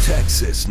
Texas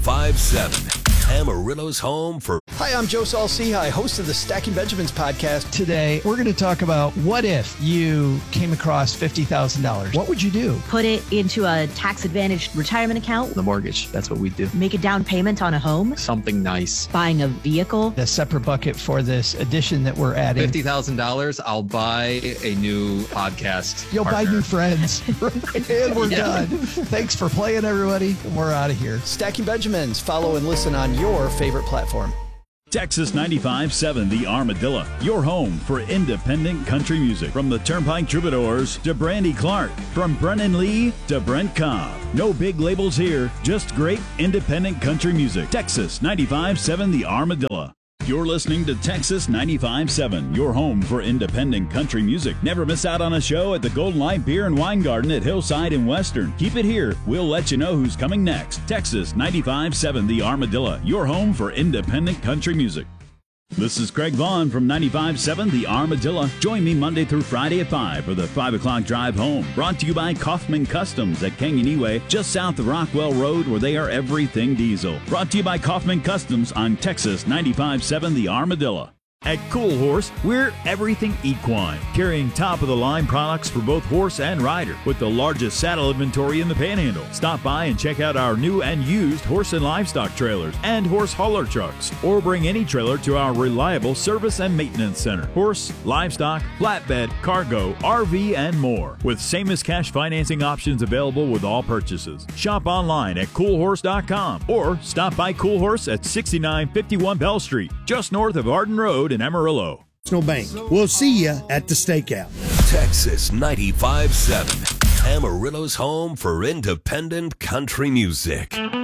95.7. Amarillo's home for... Hi, I'm Joe Saul-Sehy, host of the Stacking Benjamins podcast. Today, we're going to talk about what if you came across $50,000? What would you do? Put it into a tax-advantaged retirement account. The mortgage, that's what we do. Make a down payment on a home. Something nice. Buying a vehicle. A separate bucket for this addition that we're adding. $50,000, I'll buy a new podcast. You'll partner. buy new friends. And we're done. Thanks for playing, everybody. And we're out of here. Stacking Benjamins. Follow and listen on your favorite platform. Texas 95.7 The Armadillo, your home for independent country music. From the Turnpike Troubadours to Brandy Clark, from Brennan Lee to Brent Cobb. No big labels here, just great independent country music. Texas 95.7 The Armadillo. You're listening to Texas 95.7, your home for independent country music. Never miss out on a show at the Golden Light Beer and Wine Garden at Hillside and Western. Keep it here. We'll let you know who's coming next. Texas 95.7 The Armadillo, your home for independent country music. This is Craig Vaughn from 95.7 The Armadillo. Join me Monday through Friday at 5 for the 5 o'clock drive home. Brought to you by Kaufman Customs at Kanganeway, just south of Rockwell Road, where they are everything diesel. Brought to you by Kaufman Customs on Texas 95.7 The Armadillo. At Cool Horse, we're everything equine, carrying top-of-the-line products for both horse and rider, with the largest saddle inventory in the Panhandle. Stop by and check out our new and used horse and livestock trailers and horse hauler trucks, or bring any trailer to our reliable service and maintenance center. Horse, livestock, flatbed, cargo, RV, and more, with same-as-cash financing options available with all purchases. Shop online at coolhorse.com, or stop by Cool Horse at 6951 Bell Street, just north of Arden Road in Amarillo. Bank. We'll see you at the stakeout. Texas 95.7. Amarillo's home for independent country music.